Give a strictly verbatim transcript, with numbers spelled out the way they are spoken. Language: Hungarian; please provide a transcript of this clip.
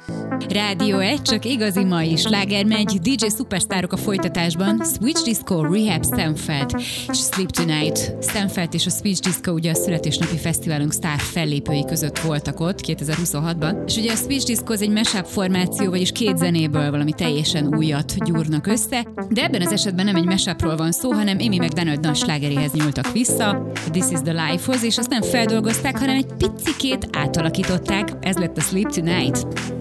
Rádió egy, csak igazi mai sláger megy, dé dzsé szupersztárok a folytatásban, Switch Disco, Rehab, Stanford és Sleep Tonight. Stanford és a Switch Disco ugye a születésnapi fesztiválunk sztár fellépői között voltak ott kétezer-huszonhatban, és ugye a Switch Disco az egy mashup formáció, vagyis két zenéből valami teljesen újat gyúrnak össze, de ebben az esetben nem egy mashupról van szó, hanem Amy McDonald nagy slágeréhez nyúltak vissza, This is the Life-hoz, és azt nem feldolgozták, hanem egy picikét átalakították, ez lett a Sleep Tonight.